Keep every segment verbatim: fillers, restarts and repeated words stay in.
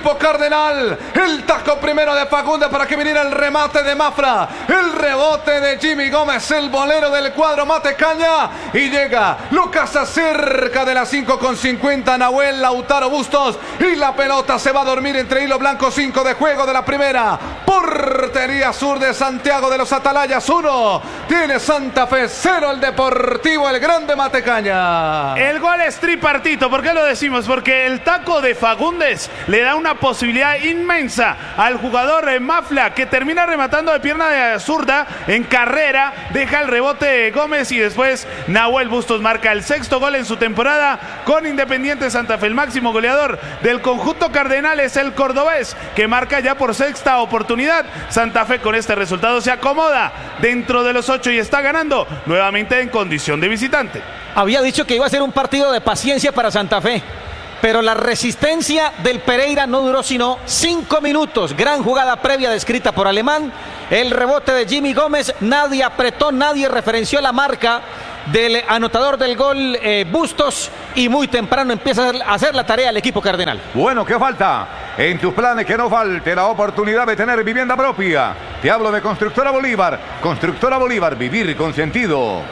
equipo cardenal. El taco primero de Fagundes para que viniera el remate de Mafra. El rebote de Jimmy Gómez, el bolero del cuadro Matecaña. Y llega Lucas a cerca de las cinco con cincuenta. Nahuel Lautaro Bustos. Y la pelota se va a dormir entre hilo blanco. cinco de juego de la primera. Portería sur de Santiago de los Atalayas. uno. Tiene Santa Fe. cero el Deportivo, el grande Matecaña. El gol es tripartito. ¿Por qué lo decimos? Porque el taco de Fagundes le da una posibilidad inmensa al jugador Mafla, que termina rematando de pierna de zurda en carrera, deja el rebote Gómez y después Nahuel Bustos marca el sexto gol en su temporada con Independiente Santa Fe. El máximo goleador del conjunto cardenal es el cordobés, que marca ya por sexta oportunidad. Santa Fe con este resultado se acomoda dentro de los ocho y está ganando nuevamente en condición de visitante. Había dicho que iba a ser un partido de paciencia para Santa Fe, pero la resistencia del Pereira no duró sino cinco minutos. Gran jugada previa descrita por Alemán. El rebote de Jimmy Gómez. Nadie apretó, nadie referenció la marca del anotador del gol, eh, Bustos. Y muy temprano empieza a hacer la tarea el equipo cardenal. Bueno, ¿qué falta? En tus planes que no falte la oportunidad de tener vivienda propia. Te hablo de Constructora Bolívar. Constructora Bolívar, vivir con sentido.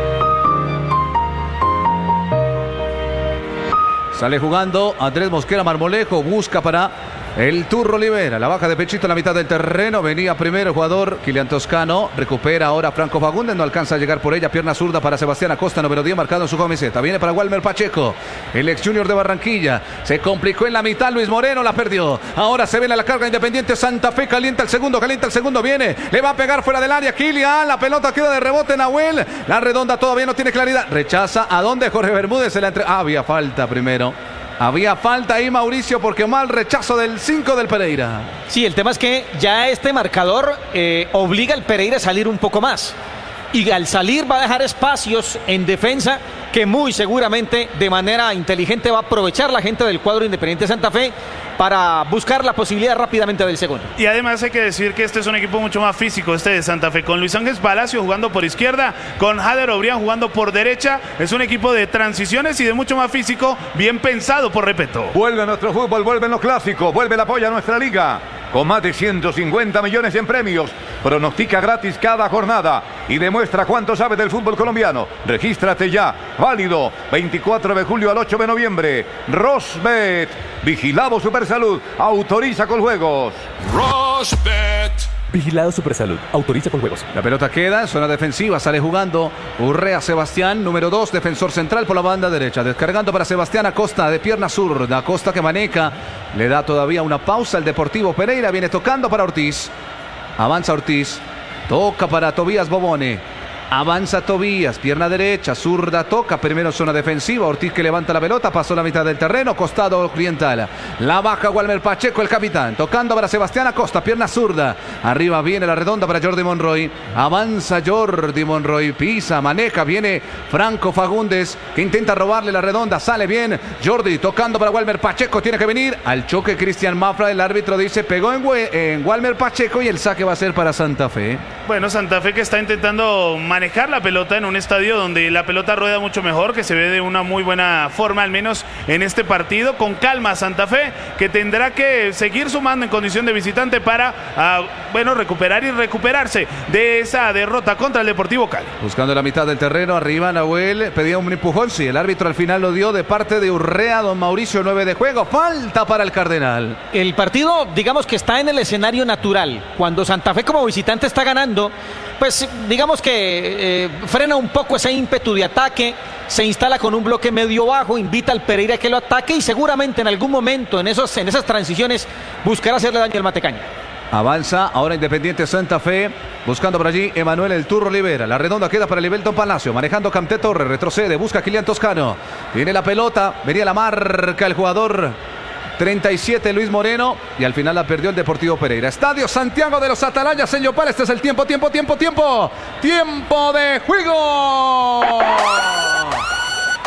Sale jugando Andrés Mosquera Marmolejo, busca para el Turro Olivera, la baja de pechito en la mitad del terreno, venía primero el jugador Kilian Toscano, recupera ahora Franco Fagundes, no alcanza a llegar por ella, pierna zurda para Sebastián Acosta, número diez marcado en su camiseta, viene para Walmer Pacheco, el ex Junior de Barranquilla, se complicó en la mitad, Luis Moreno la perdió, ahora se viene a la carga Independiente Santa Fe, calienta el segundo, calienta el segundo, viene, le va a pegar fuera del área, Kilian, la pelota queda de rebote, Nahuel, la redonda todavía no tiene claridad, rechaza, ¿a dónde Jorge Bermúdez? Se la entre... ah, había falta primero. Había falta ahí, Mauricio, porque mal rechazo del cinco del Pereira. Sí, el tema es que ya este marcador eh, obliga al Pereira a salir un poco más. Y al salir va a dejar espacios en defensa que muy seguramente de manera inteligente va a aprovechar la gente del cuadro Independiente Santa Fe para buscar la posibilidad rápidamente del segundo. Y además hay que decir que este es un equipo mucho más físico, este de Santa Fe, con Luis Ángel Palacio jugando por izquierda, con Jader Obrián jugando por derecha. Es un equipo de transiciones y de mucho más físico, bien pensado por Repeto. Vuelve nuestro fútbol, vuelven los clásicos, vuelve el apoyo a nuestra liga. Con más de ciento cincuenta millones en premios, pronostica gratis cada jornada y demuestra cuánto sabe del fútbol colombiano. Regístrate ya, válido veinticuatro de julio al ocho de noviembre. Rosbet, vigilado Supersalud, autoriza con juegos. Rosbet. Vigilado Supersalud, autoriza con juegos. La pelota queda en zona defensiva, sale jugando Urrea Sebastián, número dos, defensor central por la banda derecha, descargando para Sebastián Acosta de pierna zurda, Acosta que maneja, le da todavía una pausa al Deportivo Pereira, viene tocando para Ortiz, avanza Ortiz, toca para Tobías Bobone. Avanza Tobías, pierna derecha, zurda, toca, primero zona defensiva, Ortiz que levanta la pelota, pasó la mitad del terreno, costado oriental, la baja Walmer Pacheco, el capitán, tocando para Sebastián Acosta, pierna zurda, arriba viene la redonda para Jordi Monroy, avanza Jordi Monroy, pisa, maneja, viene Franco Fagundes, que intenta robarle la redonda, sale bien, Jordi tocando para Walmer Pacheco, tiene que venir, al choque Cristian Mafra, el árbitro dice, pegó en, en Walmer Pacheco y el saque va a ser para Santa Fe. Bueno, Santa Fe que está intentando manejar la pelota en un estadio donde la pelota rueda mucho mejor, que se ve de una muy buena forma, al menos en este partido. Con calma Santa Fe, que tendrá que seguir sumando en condición de visitante para, uh, bueno, recuperar y recuperarse de esa derrota contra el Deportivo Cali. Buscando la mitad del terreno, arriba Nahuel pedía un empujón, sí, el árbitro al final lo dio de parte de Urrea, don Mauricio, nueve de juego, falta para el Cardenal. El partido, digamos que está en el escenario natural. Cuando Santa Fe como visitante está ganando, pues digamos que eh, frena un poco ese ímpetu de ataque, se instala con un bloque medio bajo, invita al Pereira a que lo ataque y seguramente en algún momento en, esos, en esas transiciones buscará hacerle daño al Matecaña. Avanza ahora Independiente Santa Fe, buscando por allí Emanuel el Turro Olivera, la redonda queda para Libelton Palacio, manejando Camté Torres, retrocede, busca a Kilian Toscano, tiene la pelota, venía la marca el jugador treinta y siete Luis Moreno y al final la perdió el Deportivo Pereira. Estadio Santiago de los Atalayas en Yopal, este es el tiempo, tiempo, tiempo, tiempo, tiempo de juego.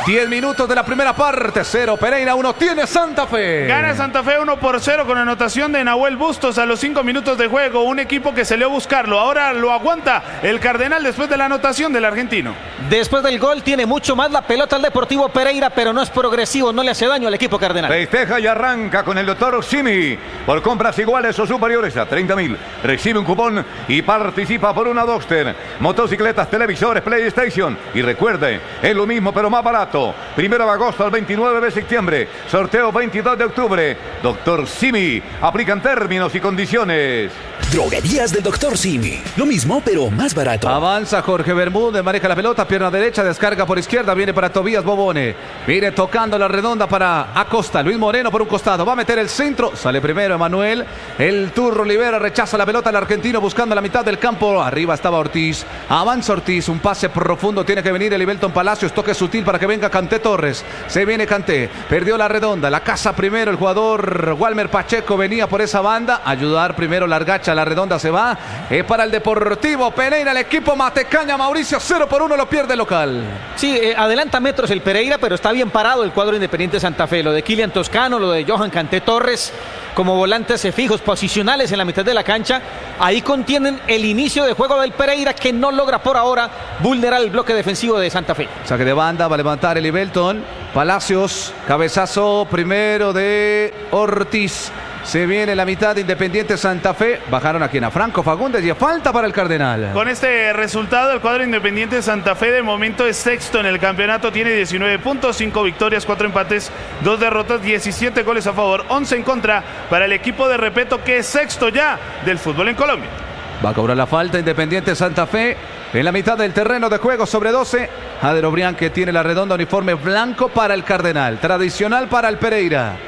diez minutos de la primera parte. Cero Pereira, uno tiene Santa Fe. Gana Santa Fe uno por cero con anotación de Nahuel Bustos a los cinco minutos de juego. Un equipo que salió a buscarlo. Ahora lo aguanta el Cardenal después de la anotación del argentino. Después del gol tiene mucho más la pelota el Deportivo Pereira, pero no es progresivo, no le hace daño al equipo cardenal. Festeja y arranca con el doctor Simi. Por compras iguales o superiores a treinta mil. Recibe un cupón y participa por una Dockster, motocicletas, televisores, PlayStation. Y recuerde, es lo mismo pero más barato. Primero de agosto al veintinueve de septiembre. Sorteo veintidós de octubre. doctor Simi. Aplican términos y condiciones. Droguerías del doctor Simi. Lo mismo, pero más barato. Avanza Jorge Bermúdez, maneja la pelota, pierna derecha, descarga por izquierda, viene para Tobías Bobone. Viene tocando la redonda para Acosta. Luis Moreno por un costado, va a meter el centro. Sale primero Emanuel. El Turro Olivera rechaza la pelota, el argentino buscando la mitad del campo. Arriba estaba Ortiz. Avanza Ortiz, un pase profundo. Tiene que venir el Ibelton Palacios. Toque sutil para que venga Kanté Torres. Se viene Kanté. Perdió la redonda. La casa primero el jugador Walmer Pacheco. Venía por esa banda. Ayudar primero Largacha. La redonda se va. Es para el Deportivo Pereira. El equipo Matecaña. Mauricio cero por uno lo pierde local. Sí, eh, adelanta metros el Pereira, pero está bien parado el cuadro Independiente Santa Fe. Lo de Kylian Toscano, lo de Johan Kanté Torres, como volantes fijos, posicionales en la mitad de la cancha. Ahí contienen el inicio de juego del Pereira, que no logra por ahora vulnerar el bloque defensivo de Santa Fe. Saque de banda, va a levantar el Ibelton Palacios. Cabezazo primero de Ortiz. Se viene la mitad de Independiente Santa Fe. Bajaron aquí a Franco Fagundes y falta para el Cardenal. Con este resultado, el cuadro Independiente Santa Fe de momento es sexto en el campeonato. Tiene diecinueve puntos, cinco victorias, cuatro empates, dos derrotas, diecisiete goles a favor, once en contra para el equipo de Repeto, que es sexto ya del fútbol en Colombia. Va a cobrar la falta Independiente Santa Fe en la mitad del terreno de juego sobre doce. Jader Obrián, que tiene la redonda, uniforme blanco para el Cardenal, tradicional para el Pereira.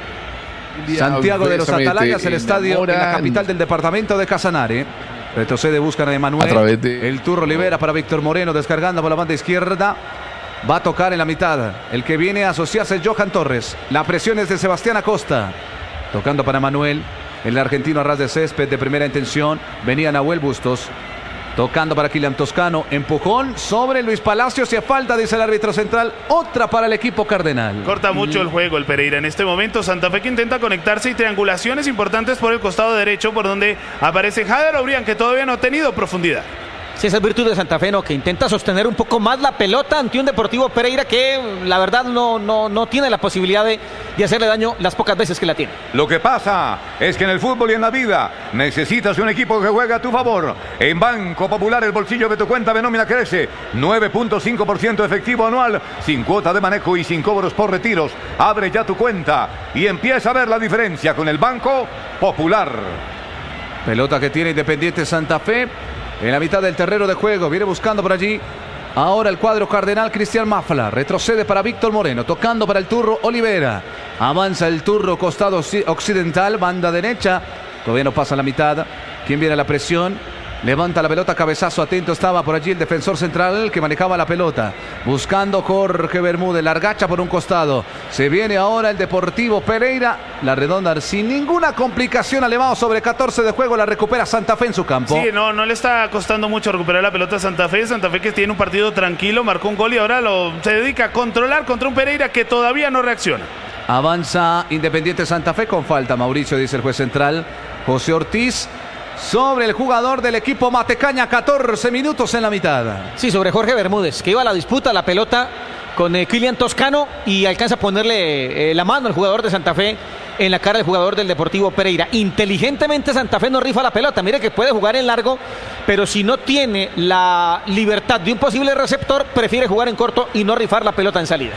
Santiago de los Atalayas, el estadio en la capital del departamento de Casanare. Retrocede, buscan a Emanuel. De... El Turro Olivera para Víctor Moreno, descargando por la banda izquierda. Va a tocar en la mitad. El que viene a asociarse es Johan Torres. La presión es de Sebastián Acosta. Tocando para Emanuel. El argentino a ras de césped de primera intención. Venía Nahuel Bustos. Tocando para Kylian Toscano. Empujón sobre Luis Palacios y a falta, dice el árbitro central. Otra para el equipo cardenal. Corta mucho el juego el Pereira en este momento. Santa Fe que intenta conectarse y triangulaciones importantes por el costado derecho, por donde aparece Jader Obrián, que todavía no ha tenido profundidad. Sí, esa es virtud de Santa Fe, ¿no? Que intenta sostener un poco más la pelota ante un Deportivo Pereira que la verdad no, no, no tiene la posibilidad de, de hacerle daño las pocas veces que la tiene. Lo que pasa es que en el fútbol y en la vida necesitas un equipo que juegue a tu favor. En Banco Popular el bolsillo de tu cuenta de nómina crece nueve punto cinco por ciento efectivo anual, sin cuota de manejo y sin cobros por retiros. Abre ya tu cuenta y empieza a ver la diferencia con el Banco Popular. Pelota que tiene Independiente Santa Fe en la mitad del terreno de juego. Viene buscando por allí ahora el cuadro cardenal. Cristian Mafla retrocede para Víctor Moreno, tocando para el Turro Olivera. Avanza el Turro, costado occidental, banda derecha. Todavía no pasa la mitad. ¿Quién viene a la presión? Levanta la pelota, cabezazo, atento estaba por allí el defensor central que manejaba la pelota. Buscando Jorge Bermúdez, Largacha por un costado. Se viene ahora el Deportivo Pereira. La redonda sin ninguna complicación, elevado sobre catorce de juego. La recupera Santa Fe en su campo. Sí, no, no le está costando mucho recuperar la pelota a Santa Fe. Santa Fe que tiene un partido tranquilo, marcó un gol y ahora lo, se dedica a controlar contra un Pereira que todavía no reacciona. Avanza Independiente Santa Fe con falta, Mauricio, dice el juez central. José Ortiz sobre el jugador del equipo Matecaña, catorce minutos en la mitad. Sí, sobre Jorge Bermúdez, que iba a la disputa, la pelota con eh, Kylian Toscano y alcanza a ponerle eh, la mano al jugador de Santa Fe en la cara del jugador del Deportivo Pereira. Inteligentemente Santa Fe no rifa la pelota. Mire que puede jugar en largo, pero si no tiene la libertad de un posible receptor, prefiere jugar en corto y no rifar la pelota en salida.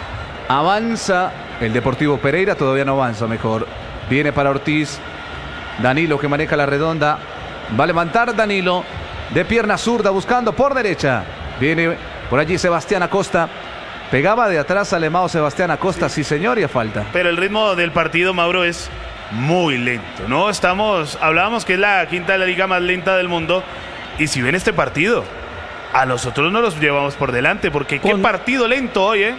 Avanza el Deportivo Pereira, todavía no avanza, mejor. Viene para Ortiz. Danilo que maneja la redonda. Va a levantar Danilo de pierna zurda, buscando por derecha. Viene por allí Sebastián Acosta. Pegaba de atrás alemado Sebastián Acosta, sí señor, y a falta. Pero el ritmo del partido, Mauro, es muy lento, ¿no? Estamos, hablábamos que es la quinta de la liga más lenta del mundo. Y si ven este partido, a nosotros no los llevamos por delante, porque Con... qué partido lento hoy, ¿eh?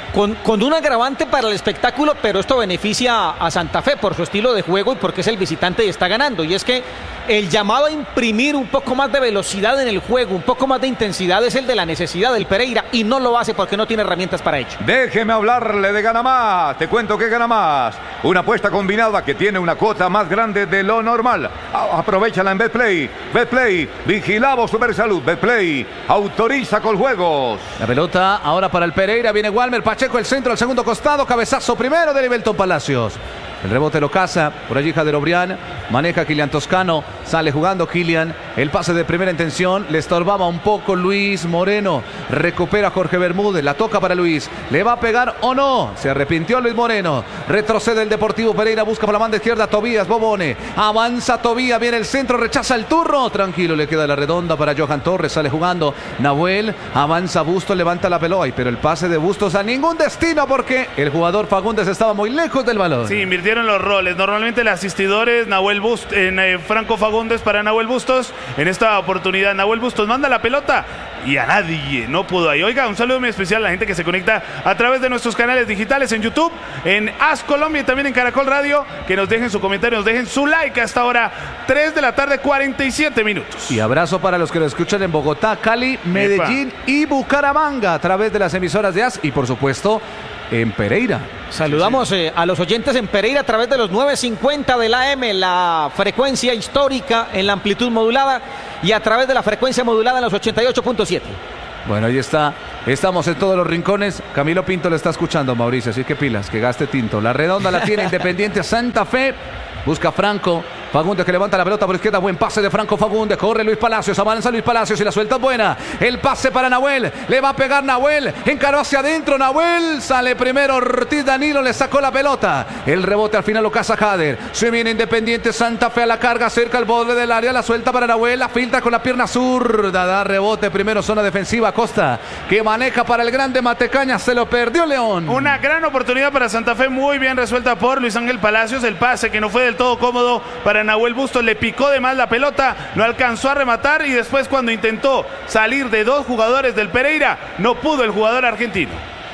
Con, con un agravante para el espectáculo, pero esto beneficia a Santa Fe por su estilo de juego y porque es el visitante y está ganando. Y es que el llamado a imprimir un poco más de velocidad en el juego, un poco más de intensidad, es el de la necesidad del Pereira y no lo hace porque no tiene herramientas para ello. Déjeme hablarle de Gana Más. Te cuento que Gana Más, una apuesta combinada que tiene una cuota más grande de lo normal. Aprovechala en Betplay. Betplay, vigilamos Supersalud. Betplay, autoriza con juegos. La pelota ahora para el Pereira, viene Walmer Pacheco, el centro al segundo costado, cabezazo primero de Nivelton Palacios. El rebote lo caza, por allí Jader Obrián, maneja Kylian Toscano, sale jugando Kylian, el pase de primera intención, le estorbaba un poco Luis Moreno, recupera Jorge Bermúdez, la toca para Luis, ¿le va a pegar o no? Se arrepintió Luis Moreno, retrocede el Deportivo Pereira, busca por la banda izquierda Tobías Bobone, avanza Tobías, viene el centro, rechaza el turno, tranquilo, le queda la redonda para Johan Torres, sale jugando Nahuel, avanza Bustos, levanta la pelota, pero el pase de Bustos a ningún destino porque el jugador Fagundes estaba muy lejos del balón. Sí, invirtió los roles. Normalmente el asistidor es Nahuel Bustos, en, eh, Franco Fagundes para Nahuel Bustos. En esta oportunidad Nahuel Bustos manda la pelota y a nadie no pudo ahí. Oiga, un saludo muy especial a la gente que se conecta a través de nuestros canales digitales en YouTube, en As Colombia y también en Caracol Radio. Que nos dejen su comentario, nos dejen su like hasta ahora, tres de la tarde, cuarenta y siete minutos. Y abrazo para los que lo escuchan en Bogotá, Cali, Medellín Epa. y Bucaramanga a través de las emisoras de As y por supuesto en Pereira. Saludamos sí, sí. Eh, a los oyentes en Pereira a través de los novecientos cincuenta de la A M, la frecuencia histórica en la amplitud modulada y a través de la frecuencia modulada en los ochenta y ocho punto siete. Bueno, ahí está. Estamos en todos los rincones. Camilo Pinto le está escuchando, Mauricio, así que pilas, que gaste tinto. La redonda la tiene Independiente Santa Fe. Busca Franco. Fagundes que levanta la pelota por izquierda. Buen pase de Franco Fagundes. Corre Luis Palacios. Avanza Luis Palacios y la suelta es buena. El pase para Nahuel. Le va a pegar Nahuel. Encaró hacia adentro Nahuel. Sale primero Ortiz Danilo. Le sacó la pelota. El rebote al final lo caza Jader. Se viene Independiente Santa Fe a la carga. Cerca el borde del área. La suelta para Nahuel. La filtra con la pierna zurda. Da rebote primero. Zona defensiva. Costa que maneja para el grande Matecaña. Se lo perdió León. Una gran oportunidad para Santa Fe. Muy bien resuelta por Luis Ángel Palacios. El pase que no fue del todo cómodo para Nahuel Bustos, le picó de más la pelota, no alcanzó a rematar y después cuando intentó salir de dos jugadores del Pereira, no pudo el jugador argentino.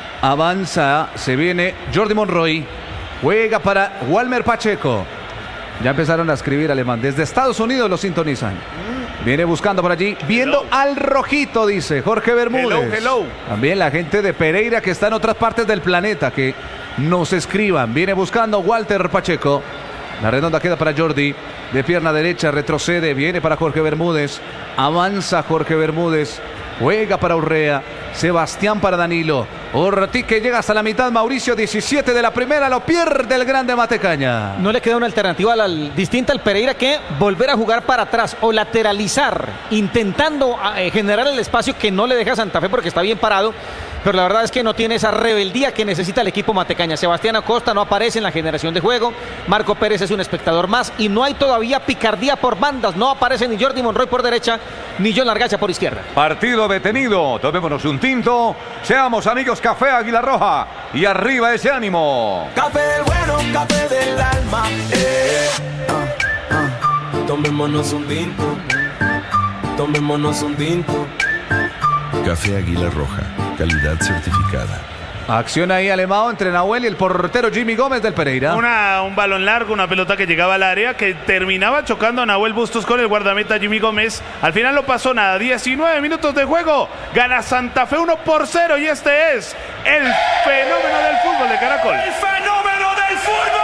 Avanza, se viene Jordi Monroy, juega para Walmer Pacheco. Ya empezaron a escribir alemán, desde Estados Unidos lo sintonizan. Viene buscando por allí, viendo hello. al rojito, dice Jorge Bermúdez. Hello, hello. También la gente de Pereira que está en otras partes del planeta, que nos escriban. Viene buscando Walter Pacheco. La redonda queda para Jordi, de pierna derecha, retrocede, viene para Jorge Bermúdez, avanza Jorge Bermúdez, juega para Urrea, Sebastián para Danilo, Ortiz que llega hasta la mitad, Mauricio, diecisiete de la primera, lo pierde el grande Matecaña. No le queda una alternativa al, distinta al Pereira que volver a jugar para atrás o lateralizar, intentando eh, generar el espacio que no le deja a Santa Fe porque está bien parado. Pero la verdad es que no tiene esa rebeldía que necesita el equipo Matecaña. Sebastián Acosta no aparece en la generación de juego. Marco Pérez es un espectador más. Y no hay todavía picardía por bandas. No aparece ni Jordi Monroy por derecha, ni John Largacha por izquierda. Partido detenido. Tomémonos un tinto. Seamos amigos Café Águila Roja. Y arriba ese ánimo. Café del bueno, café del alma. Eh, uh, uh. Tomémonos un tinto. Tomémonos un tinto. Café Águila Roja. Calidad certificada. Acción ahí alemán entre Nahuel y el portero Jimmy Gómez del Pereira. Una, un balón largo, una pelota que llegaba al área, que terminaba chocando a Nahuel Bustos con el guardameta Jimmy Gómez. Al final no pasó nada. diecinueve minutos de juego. Gana Santa Fe uno por cero y este es el fenómeno del fútbol de Caracol. ¡El fenómeno del fútbol!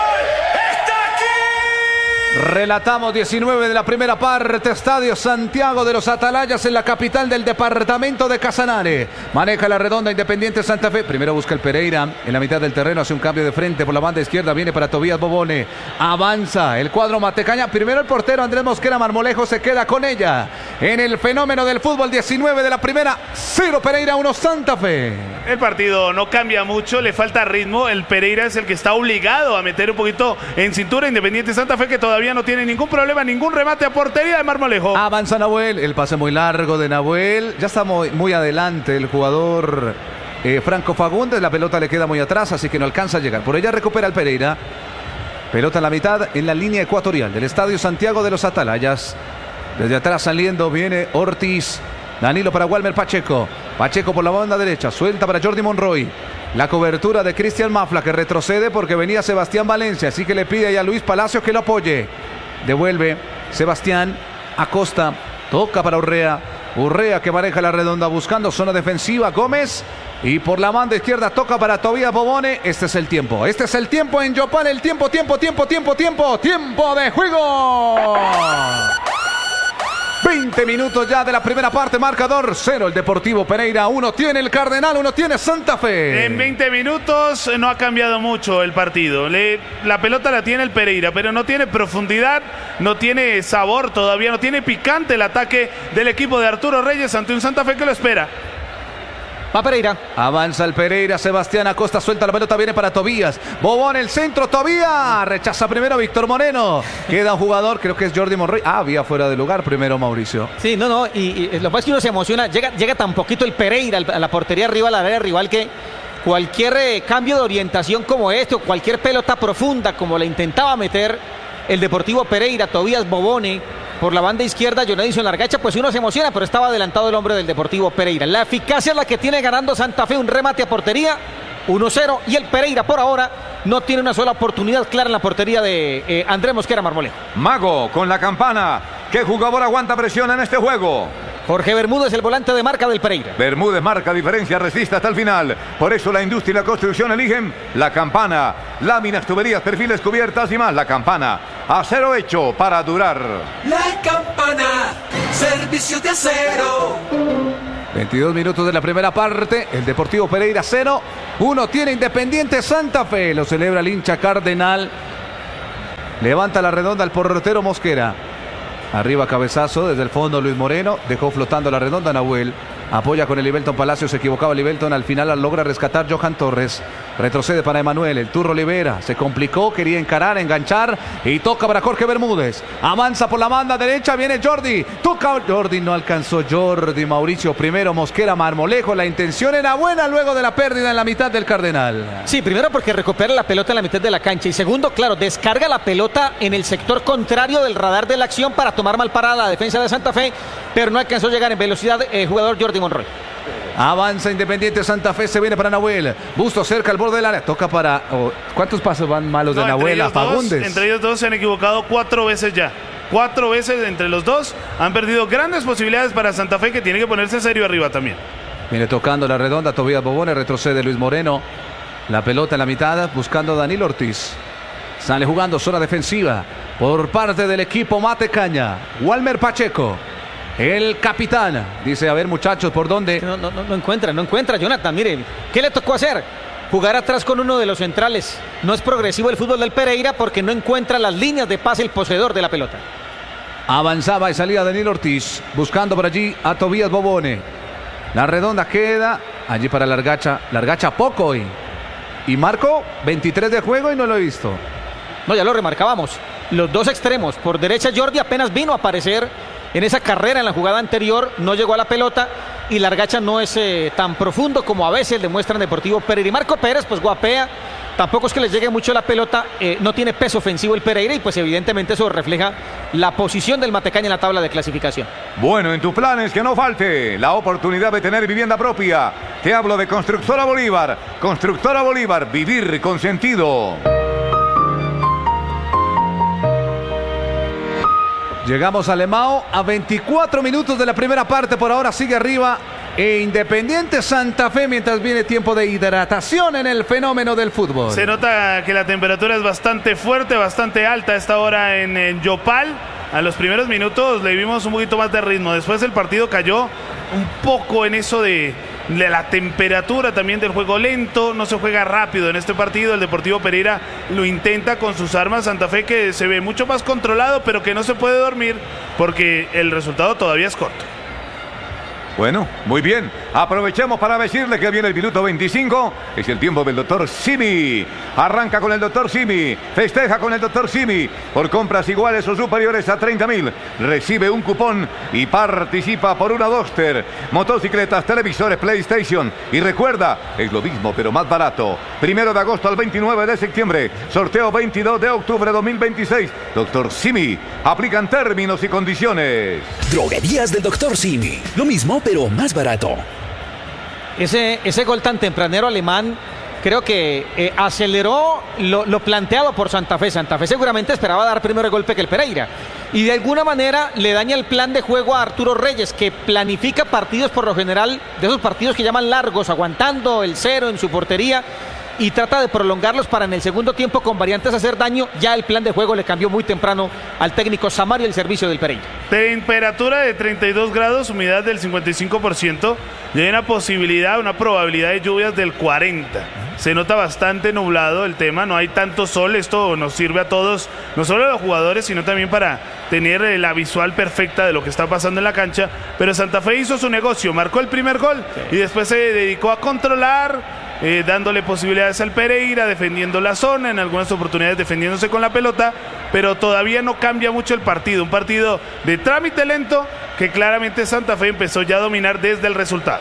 Relatamos diecinueve de la primera parte, Estadio Santiago de los Atalayas en la capital del departamento de Casanare. Maneja la redonda Independiente Santa Fe. Primero busca el Pereira en la mitad del terreno, hace un cambio de frente por la banda izquierda, viene para Tobías Bobone. Avanza el cuadro Matecaña. Primero el portero Andrés Mosquera Marmolejo se queda con ella. En el fenómeno del fútbol, diecinueve de la primera, cero Pereira, uno Santa Fe. El partido no cambia mucho, le falta ritmo. El Pereira es el que está obligado a meter un poquito en cintura. Independiente Santa Fe que todavía no tiene ningún problema, ningún remate a portería de Marmolejo. Avanza Nahuel, el pase muy largo de Nahuel. Ya está muy, muy adelante el jugador eh, Franco Fagundes. La pelota le queda muy atrás, así que no alcanza a llegar. Por ella recupera el Pereira. Pelota en la mitad, en la línea ecuatorial del Estadio Santiago de los Atalayas. Desde atrás saliendo viene Ortiz. Danilo para Walmer Pacheco. Pacheco por la banda derecha. Suelta para Jordi Monroy. La cobertura de Cristian Mafla, que retrocede porque venía Sebastián Valencia, así que le pide a Luis Palacios que lo apoye. Devuelve Sebastián Acosta, toca para Urrea. Urrea que maneja la redonda buscando zona defensiva. Gómez, y por la banda izquierda toca para Tobías Bobone. Este es el tiempo, este es el tiempo en Yopal, el tiempo, tiempo, tiempo, tiempo, tiempo, tiempo de juego. veinte minutos ya de la primera parte, marcador cero el Deportivo Pereira, uno tiene el Cardenal, uno tiene Santa Fe. En veinte minutos no ha cambiado mucho el partido. Le, la pelota la tiene el Pereira, pero no tiene profundidad, no tiene sabor todavía, no tiene picante el ataque del equipo de Arturo Reyes ante un Santa Fe que lo espera. Va Pereira. Avanza el Pereira, Sebastián Acosta suelta la pelota, viene para Tobías. Bobón el centro, Tobías. Rechaza primero Víctor Moreno. Queda un jugador, creo que es Jordi Monroy. Ah, había fuera de lugar primero Mauricio. Sí, no, no, y, y lo que pasa es que uno se emociona. Llega, llega tan poquito el Pereira a la portería arriba, a la área rival, que cualquier eh, cambio de orientación como este, o cualquier pelota profunda como la intentaba meter el Deportivo Pereira, Tobías Bobone, por la banda izquierda, Jonadison Largacha, pues uno se emociona, pero estaba adelantado el hombre del Deportivo Pereira. La eficacia es la que tiene ganando Santa Fe, un remate a portería, uno cero, y el Pereira por ahora no tiene una sola oportunidad clara en la portería de eh, Andrés Mosquera Marmolejo. Mago con la campana. ¿Qué jugador aguanta presión en este juego? Jorge Bermúdez, el volante de marca del Pereira. Bermúdez marca diferencia, resiste hasta el final. Por eso la industria y la construcción eligen la campana. Láminas, tuberías, perfiles, cubiertas y más. La campana. Acero hecho para durar. La campana. Servicios de acero. veintidós minutos de la primera parte. El Deportivo Pereira cero. uno tiene Independiente Santa Fe. Lo celebra el hincha Cardenal. Levanta la redonda el portero Mosquera. Arriba cabezazo desde el fondo Luis Moreno. Dejó flotando la redonda Nahuel. Apoya con el Libelton Palacio. Se equivocaba Libelton. Al final logra rescatar Johan Torres. Retrocede para Emanuel. El Turro Libera. Se complicó. Quería encarar, enganchar. Y toca para Jorge Bermúdez. Avanza por la banda derecha. Viene Jordi. Toca Jordi. No alcanzó Jordi. Mauricio primero. Mosquera Marmolejo. La intención era buena luego de la pérdida en la mitad del Cardenal. Sí, primero porque recupera la pelota en la mitad de la cancha. Y segundo, claro, descarga la pelota en el sector contrario del radar de la acción para tomar mal parada la defensa de Santa Fe. Pero no alcanzó a llegar en velocidad el jugador Jordi Monroy. Avanza Independiente Santa Fe, se viene para Nahuel. Busto cerca al borde del área, toca para... Oh, ¿cuántos pasos van malos no, de Nahuel a Fagundes? Dos, entre ellos dos se han equivocado cuatro veces ya. Cuatro veces entre los dos han perdido grandes posibilidades para Santa Fe, que tiene que ponerse serio arriba también. Viene tocando la redonda, Tobías Bobone, retrocede Luis Moreno. La pelota en la mitad, buscando a Danilo Ortiz. Sale jugando zona defensiva por parte del equipo Matecaña. Walmer Pacheco. El capitán dice, a ver muchachos, ¿por dónde? No, no, no encuentra, no encuentra, Jonathan, mire, ¿qué le tocó hacer? Jugar atrás con uno de los centrales. No es progresivo el fútbol del Pereira porque no encuentra las líneas de pase el poseedor de la pelota. Avanzaba y salía Danilo Ortiz, buscando por allí a Tobías Bobone. La redonda queda allí para Largacha, Largacha poco hoy. Y Marco, veintitrés de juego y no lo he visto. No, ya lo remarcábamos, los dos extremos, por derecha Jordi apenas vino a aparecer en esa carrera en la jugada anterior, no llegó a la pelota y Largacha no es eh, tan profundo como a veces demuestra en Deportivo Pereira. Y Marco Pérez pues guapea, tampoco es que le llegue mucho la pelota, eh, no tiene peso ofensivo el Pereira y pues evidentemente eso refleja la posición del Matecaña en la tabla de clasificación. Bueno, en tus planes que no falte la oportunidad de tener vivienda propia. Te hablo de Constructora Bolívar. Constructora Bolívar, vivir con sentido. Llegamos a Lemao a veinticuatro minutos de la primera parte. Por ahora sigue arriba e Independiente Santa Fe mientras viene tiempo de hidratación en el fenómeno del fútbol. Se nota que la temperatura es bastante fuerte, bastante alta a esta hora en, en Yopal. A los primeros minutos le vimos un poquito más de ritmo. Después el partido cayó un poco en eso de, de la temperatura también del juego lento. No se juega rápido en este partido. El Deportivo Pereira lo intenta con sus armas. Santa Fe que se ve mucho más controlado, pero que no se puede dormir porque el resultado todavía es corto. Bueno, muy bien. Aprovechemos para decirle que viene el minuto veinticinco. Es el tiempo del doctor Simi. Arranca con el doctor Simi. Festeja con el doctor Simi. Por compras iguales o superiores a treinta mil. Recibe un cupón y participa por una Duster, motocicletas, televisores, PlayStation. Y recuerda, es lo mismo pero más barato. Primero de agosto al veintinueve de septiembre. Sorteo veintidós de octubre de dos mil veintiséis. doctor Simi. Aplican términos y condiciones. Droguerías del doctor Simi. Lo mismo pero más barato. Ese, ese gol tan tempranero alemán creo que eh, aceleró lo, lo planteado por Santa Fe. Santa Fe seguramente esperaba dar primero el golpe que el Pereira. Y de alguna manera le daña el plan de juego a Arturo Reyes, que planifica partidos por lo general, de esos partidos que llaman largos, aguantando el cero en su portería, y trata de prolongarlos para en el segundo tiempo con variantes hacer daño. Ya el plan de juego le cambió muy temprano al técnico Samario el servicio del Pereira. Temperatura de treinta y dos grados, humedad del cincuenta y cinco por ciento y hay una posibilidad, una probabilidad de lluvias del cuarenta por ciento. Se nota bastante nublado el tema, no hay tanto sol. Esto nos sirve a todos, no solo a los jugadores, sino también para tener la visual perfecta de lo que está pasando en la cancha. Pero Santa Fe hizo su negocio, marcó el primer gol, sí, y después se dedicó a controlar, Eh, dándole posibilidades al Pereira, defendiendo la zona, en algunas oportunidades defendiéndose con la pelota, pero todavía no cambia mucho el partido, un partido de trámite lento que claramente Santa Fe empezó ya a dominar desde el resultado.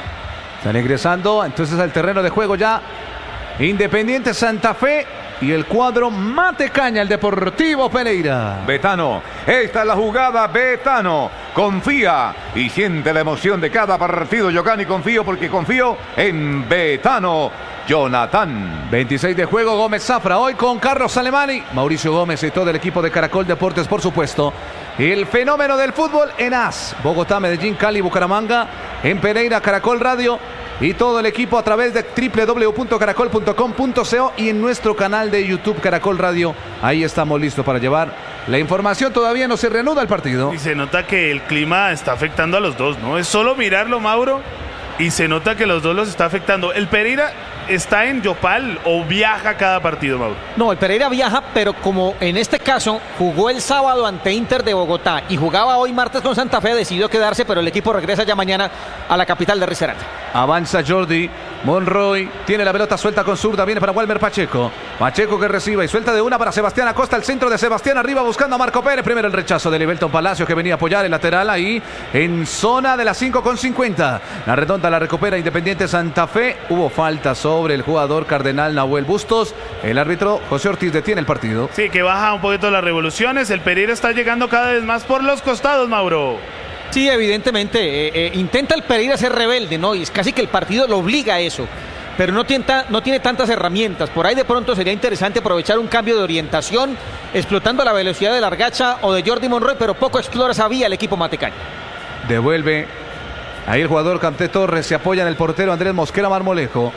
Están ingresando entonces al terreno de juego ya Independiente Santa Fe y el cuadro Matecaña, el Deportivo Pereira. Betano, esta es la jugada. Betano, confía y siente la emoción de cada partido. Yo gano y confío porque confío en Betano. Jonathan. veintiséis de juego, Gómez Zafra, hoy con Carlos Alemani, Mauricio Gómez y todo el equipo de Caracol Deportes, por supuesto. El fenómeno del fútbol en A S, Bogotá, Medellín, Cali, Bucaramanga, en Pereira, Caracol Radio y todo el equipo a través de doble u doble u doble u punto caracol punto com punto co y en nuestro canal de YouTube Caracol Radio. Ahí estamos listos para llevar la información. Todavía no se reanuda el partido. Y se nota que el clima está afectando a los dos, ¿no? Es solo mirarlo, Mauro, y se nota que los dos los está afectando. El Pereira está en Yopal o viaja cada partido, Mauro. No, el Pereira viaja, pero como en este caso jugó el sábado ante Inter de Bogotá y jugaba hoy martes con Santa Fe, decidió quedarse, pero el equipo regresa ya mañana a la capital de Risaralda. Avanza Jordi Monroy, tiene la pelota suelta con zurda, viene para Walmer Pacheco. Pacheco que recibe y suelta de una para Sebastián Acosta, el centro de Sebastián arriba buscando a Marco Pérez. Primero el rechazo de Livelton Palacios que venía a apoyar el lateral ahí en zona de las cinco con cincuenta. La redonda la recupera Independiente Santa Fe. Hubo falta sobre el jugador cardenal Nahuel Bustos. El árbitro José Ortiz detiene el partido. Sí, que baja un poquito las revoluciones. El Pereira está llegando cada vez más por los costados, Mauro. Sí, evidentemente, eh, eh, intenta el Pereira ser rebelde, ¿no? Y es casi que el partido lo obliga a eso, pero no tiene, no tiene tantas herramientas. Por ahí de pronto sería interesante aprovechar un cambio de orientación, explotando la velocidad de Largacha o de Jordi Monroy, pero poco explora esa vía el equipo matecaño. Devuelve ahí el jugador Canté Torres, se apoya en el portero Andrés Mosquera Marmolejo.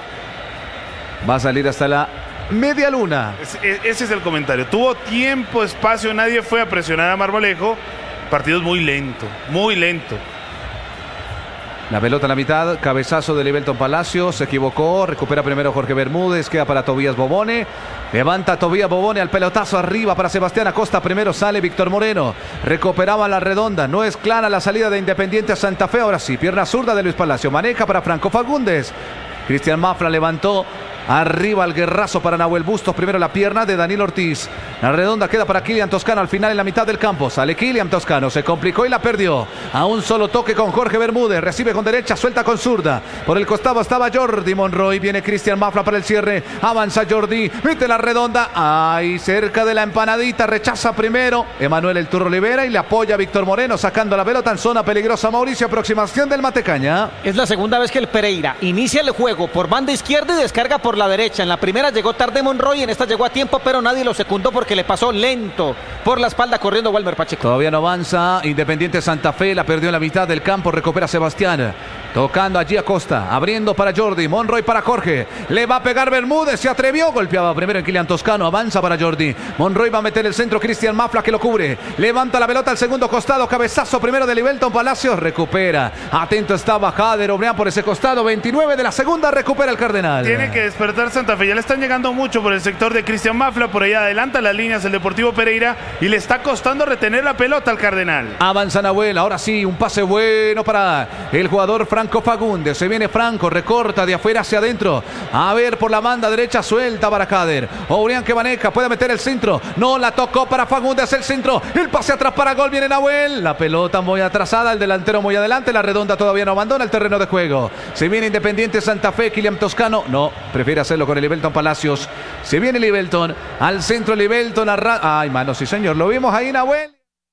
Va a salir hasta la media luna. Ese, ese es el comentario. Tuvo tiempo, espacio, nadie fue a presionar a Marmolejo. Partido muy lento, muy lento. La pelota en la mitad, cabezazo de Livelton Palacios, se equivocó, recupera primero Jorge Bermúdez, queda para Tobías Bobone, levanta Tobías Bobone al pelotazo arriba para Sebastián Acosta, primero sale Víctor Moreno, recuperaba la redonda, no es clara la salida de Independiente Santa Fe, ahora sí, pierna zurda de Luis Palacio, maneja para Franco Fagundes, Cristian Mafra levantó, arriba el guerrazo para Nahuel Bustos, primero la pierna de Daniel Ortiz, la redonda queda para Kylian Toscano al final en la mitad del campo, sale Kylian Toscano, se complicó y la perdió, a un solo toque con Jorge Bermúdez, recibe con derecha, suelta con zurda, por el costado estaba Jordi Monroy, viene Cristian Mafra para el cierre, avanza Jordi, mete la redonda, ahí cerca de la empanadita, rechaza primero, Emanuel El Turro Olivera y le apoya a Víctor Moreno, sacando la pelota en zona peligrosa, Mauricio, aproximación del Matecaña. Es la segunda vez que el Pereira inicia el juego por banda izquierda y descarga por la derecha. En la primera llegó tarde Monroy, en esta llegó a tiempo, pero nadie lo secundó porque le pasó lento por la espalda corriendo Walmer Pacheco. Todavía no avanza Independiente Santa Fe, la perdió en la mitad del campo, recupera Sebastián, tocando allí Acosta, abriendo para Jordi, Monroy para Jorge, le va a pegar Bermúdez, se atrevió, golpeaba primero en Kylian Toscano, avanza para Jordi, Monroy va a meter el centro, Cristian Mafla que lo cubre, levanta la pelota al segundo costado, cabezazo primero de Livelton Palacios, recupera, atento estaba Jader Obreán por ese costado, veintinueve de la segunda, recupera el Cardenal. Tiene que despertar Santa Fe, ya le están llegando mucho por el sector de Cristian Mafla, por ahí adelanta las líneas el Deportivo Pereira y le está costando retener la pelota al Cardenal. Avanza Nahuel, ahora sí, un pase bueno para el jugador Franco Fagundes, se viene Franco, recorta de afuera hacia adentro, a ver por la banda derecha, suelta para Jader, Obreán que maneja, puede meter el centro, no la tocó para Fagundes, el centro, el pase atrás para gol, viene Nahuel, la pelota muy atrasada, el delantero muy adelante, la redonda todavía no abandona el terreno de juego, se viene Independiente Santa Fe, Kylian Toscano, no, prefiere hacerlo con el Livelton Palacios, se viene Livelton, al centro Livelton, a ay mano, sí señor, lo vimos ahí Nahuel,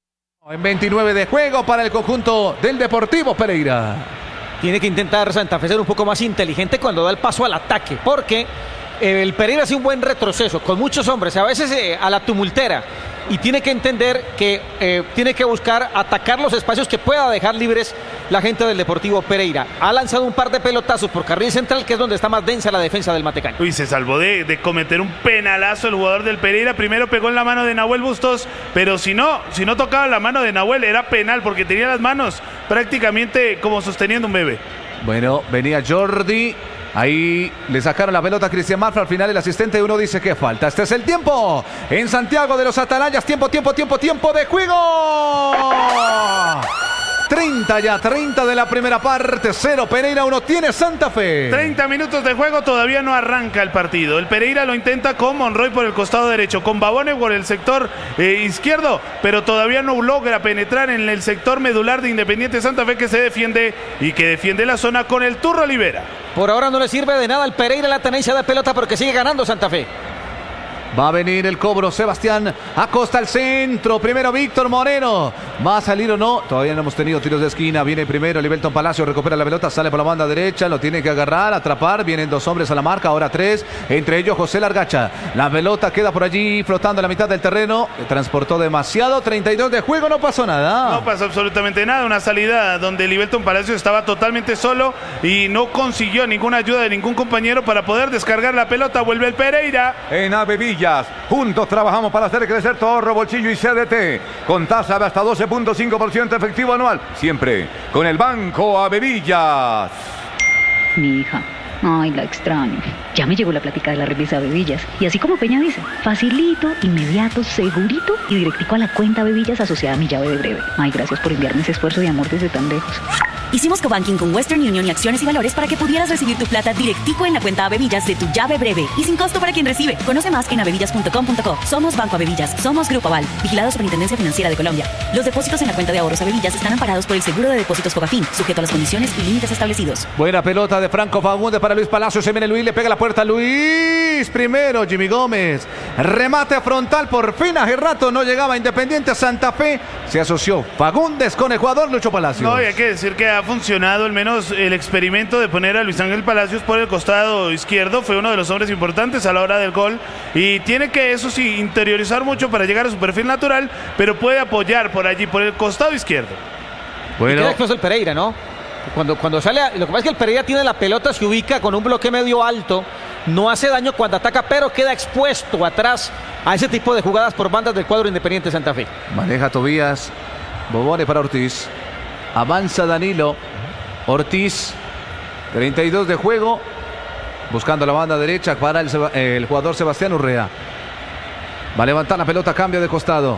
en veintinueve de juego para el conjunto del Deportivo Pereira. Tiene que intentar Santa Fe ser un poco más inteligente cuando da el paso al ataque, porque el Pereira hace un buen retroceso, con muchos hombres, a veces eh, a la tumultera, y tiene que entender que eh, tiene que buscar atacar los espacios que pueda dejar libres la gente del Deportivo Pereira. Ha lanzado un par de pelotazos por carril central, que es donde está más densa la defensa del Matecaño. Uy, se salvó de, de cometer un penalazo el jugador del Pereira. Primero pegó en la mano de Nahuel Bustos, pero si no, si no tocaba la mano de Nahuel era penal, porque tenía las manos prácticamente como sosteniendo un bebé. Bueno, venía Jordi. Ahí le sacaron la pelota a Cristian Mafra. Al final el asistente de uno dice que falta. Este es el tiempo en Santiago de los Atalayas. Tiempo, tiempo, tiempo, tiempo de juego. treinta ya, treinta de la primera parte. Cero Pereira, uno tiene Santa Fe. treinta minutos de juego, todavía no arranca el partido. El Pereira lo intenta con Monroy por el costado derecho, con Babone por el sector eh, izquierdo, pero todavía no logra penetrar en el sector medular de Independiente Santa Fe, que se defiende y que defiende la zona con el Turro Olivera. Por ahora no le sirve de nada al Pereira la tenencia de pelota, porque sigue ganando Santa Fe. Va a venir el cobro, Sebastián Acosta al centro. Primero Víctor Moreno. ¿Va a salir o no? Todavía no hemos tenido tiros de esquina. Viene primero Livelton Palacio, recupera la pelota, sale por la banda derecha, lo tiene que agarrar, atrapar. Vienen dos hombres a la marca, ahora tres. Entre ellos José Largacha. La pelota queda por allí flotando a la mitad del terreno. Transportó demasiado. treinta y dos de juego, no pasó nada. No pasó absolutamente nada. Una salida donde Livelton Palacio estaba totalmente solo y no consiguió ninguna ayuda de ningún compañero para poder descargar la pelota. Vuelve el Pereira. En Avevilla. Juntos trabajamos para hacer crecer tu ahorro, bolsillo y C D T. Con tasa de hasta doce punto cinco por ciento efectivo anual. Siempre con el Banco Avevillas. Mi hija. Ay, la extraño. Ya me llegó la plática de la remesa Bevillas. Y así como Peña dice, facilito, inmediato, segurito y directico a la cuenta Bevillas asociada a mi llave de breve. Ay, gracias por enviarme ese esfuerzo de amor desde tan lejos. Hicimos cobanking con Western Union y Acciones y Valores para que pudieras recibir tu plata directico en la cuenta Avevillas de tu llave breve y sin costo para quien recibe. Conoce más en avevillas punto com punto co. Somos Banco Avevillas, somos Grupo Aval, vigilado Superintendencia Financiera de Colombia. Los depósitos en la cuenta de ahorros Avevillas están amparados por el seguro de depósitos Fogafín, sujeto a las condiciones y límites establecidos. Buena pelota de Franco Fagundes para Luis Palacios. Se viene Luis, le pega la puerta a Luis. Primero Jimmy Gómez. Remate frontal, por fin hace rato no llegaba Independiente Santa Fe. Se asoció Fagundes con el jugador Lucho Palacios. No, y hay que decir que ha funcionado al menos el experimento de poner a Luis Ángel Palacios por el costado izquierdo. Fue uno de los hombres importantes a la hora del gol y tiene que, eso sí, interiorizar mucho para llegar a su perfil natural, pero puede apoyar por allí, por el costado izquierdo. Bueno, y queda expuesto el Pereira, ¿no? Cuando, cuando sale, a, lo que pasa es que el Pereira tiene la pelota, se ubica con un bloque medio alto, no hace daño cuando ataca, pero queda expuesto atrás a ese tipo de jugadas por bandas del cuadro Independiente Santa Fe. Maneja Tobías, Bobone para Ortiz, avanza Danilo, Ortiz, treinta y dos de juego, buscando la banda derecha para el, el jugador Sebastián Urrea. Va a levantar la pelota, cambio de costado.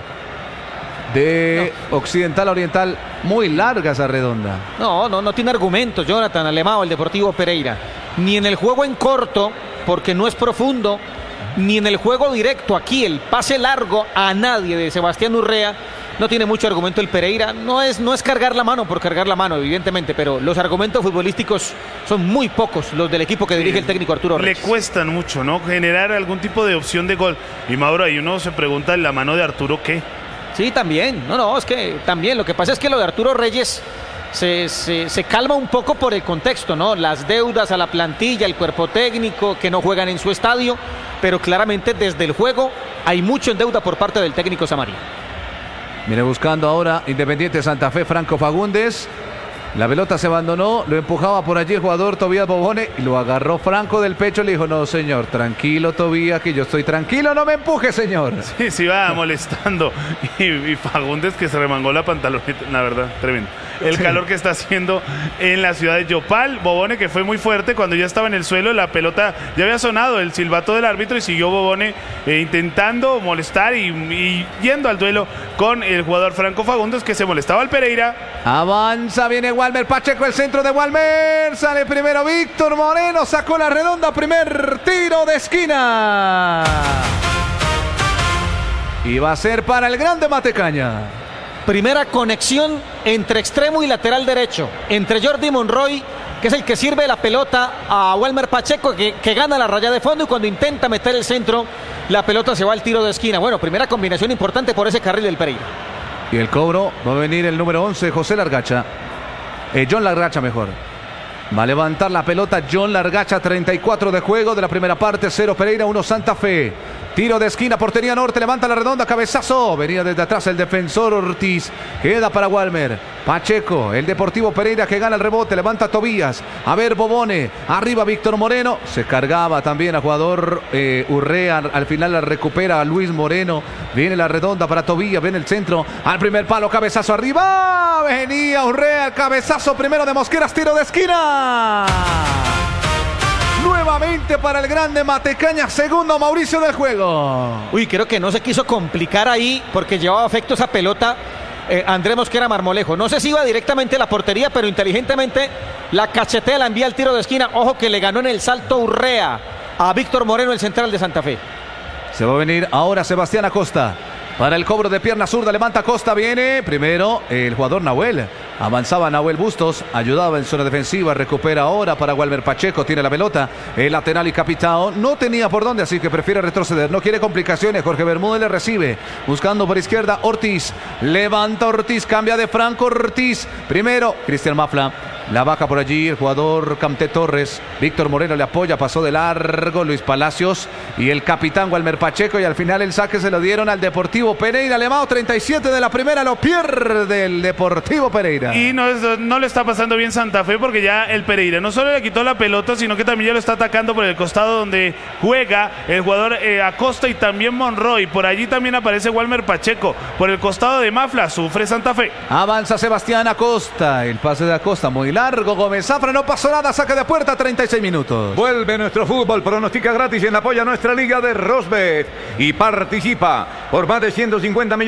De no. occidental a oriental, muy larga esa redonda. No, no, no tiene argumentos, Jonathan Alemão, el Deportivo Pereira. Ni en el juego en corto, porque no es profundo, ni en el juego directo aquí, el pase largo a nadie de Sebastián Urrea. No tiene mucho argumento el Pereira. No es, no es cargar la mano por cargar la mano, evidentemente, pero los argumentos futbolísticos son muy pocos los del equipo que dirige el técnico Arturo Reyes. Le cuestan mucho, ¿no? Generar algún tipo de opción de gol. Y Mauro, ahí uno se pregunta, ¿la mano de Arturo qué? Sí, también. No, no, es que también. Lo que pasa es que lo de Arturo Reyes se, se, se calma un poco por el contexto, ¿no? Las deudas a la plantilla, el cuerpo técnico, que no juegan en su estadio, pero claramente desde el juego hay mucho en deuda por parte del técnico Samarí. Viene buscando ahora Independiente Santa Fe, Franco Fagundes. La pelota se abandonó, lo empujaba por allí el jugador Tobías Bobone y lo agarró Franco del pecho. Le dijo, no señor, tranquilo Tobías, que yo estoy tranquilo, no me empuje señor. Sí, se iba molestando y, y Fagundes que se remangó la pantaloneta, la verdad, tremendo. El sí. calor que está haciendo en la ciudad de Yopal. Bobone que fue muy fuerte cuando ya estaba en el suelo, la pelota ya había sonado el silbato del árbitro y siguió Bobone eh, intentando molestar y, y yendo al duelo con el jugador Franco Fagundes, que se molestaba al Pereira. Avanza, viene Walmer Pacheco, el centro de Walmer, sale primero Víctor Moreno, sacó la redonda, primer tiro de esquina. Y va a ser para el grande Matecaña. Primera conexión entre extremo y lateral derecho, entre Jordi Monroy, que es el que sirve la pelota a Walmer Pacheco, que, que gana la raya de fondo, y cuando intenta meter el centro, la pelota se va al tiro de esquina. Bueno, primera combinación importante por ese carril del Pereira. Y el cobro va a venir el número once, José Largacha. Eh, John Largacha mejor. Va a levantar la pelota John Largacha, treinta y cuatro de juego de la primera parte, cero Pereira, uno Santa Fe. Tiro de esquina, portería norte, levanta la redonda, cabezazo. Venía desde atrás el defensor Ortiz. Queda para Walmer. Pacheco, el Deportivo Pereira que gana el rebote, levanta Tobías. A ver, Bobone. Arriba Víctor Moreno. Se cargaba también a jugador eh, Urrea. Al final la recupera a Luis Moreno. Viene la redonda para Tobías. Viene el centro. Al primer palo, cabezazo arriba. Venía Urrea, cabezazo primero de Mosqueras, tiro de esquina. Nuevamente para el grande Matecaña, segundo Mauricio del juego. Uy, creo que no se quiso complicar ahí porque llevaba efecto esa pelota eh, Andrés Mosquera Marmolejo. No sé si iba directamente a la portería, pero inteligentemente la cachetea, la envía al tiro de esquina. Ojo que le ganó en el salto Urrea a Víctor Moreno, el central de Santa Fe. Se va a venir ahora Sebastián Acosta. Para el cobro de pierna zurda, levanta Acosta, viene primero el jugador Nahuel. Avanzaba Nahuel Bustos, ayudaba en zona defensiva, recupera ahora para Walmer Pacheco, tiene la pelota, el lateral y capitao, no tenía por dónde, así que prefiere retroceder, no quiere complicaciones, Jorge Bermúdez le recibe, buscando por izquierda Ortiz, levanta Ortiz, cambia de Franco Ortiz, primero Cristian Mafla, la baja por allí el jugador Camté Torres, Víctor Moreno le apoya, pasó de largo Luis Palacios y el capitán Walmer Pacheco y al final el saque se lo dieron al Deportivo Pereira, Lemao, treinta y siete de la primera, lo pierde el Deportivo Pereira. Y no, es, no le está pasando bien Santa Fe porque ya el Pereira no solo le quitó la pelota, sino que también ya lo está atacando por el costado donde juega el jugador eh, Acosta y también Monroy. Por allí también aparece Walmer Pacheco. Por el costado de Mafla sufre Santa Fe. Avanza Sebastián Acosta, el pase de Acosta muy largo, Gómez Zafra, no pasó nada, saque de puerta, treinta y seis minutos. Vuelve nuestro fútbol, pronostica gratis en apoyo a nuestra liga de Rosbet y participa por más de ciento cincuenta millones.